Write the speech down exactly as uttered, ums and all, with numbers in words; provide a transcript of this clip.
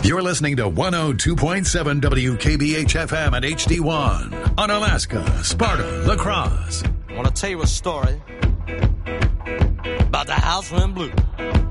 You're listening to one oh two point seven W K B H F M at H D one on Alaska, Sparta, La Crosse. I want to tell you a story about the house went blue.